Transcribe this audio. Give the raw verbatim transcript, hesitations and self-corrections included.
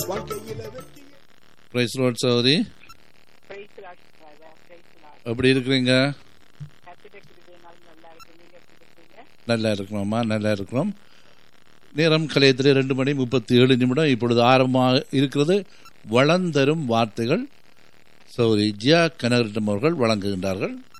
Price Lord சகோதரி, எப்படி இருக்கிறீங்க? நல்லா இருக்கிறோம்மா, நல்லா இருக்கிறோம். நேரம் கலையத்தில் ரெண்டு மணி முப்பத்தி ஏழு நிமிடம் இப்பொழுது ஆரம்பமாக இருக்கிறது. வளர்ந்தரும் வார்த்தைகள் சகோதரி ஜியா கனகரட்னம் அவர்கள் வழங்குகின்றார்கள்.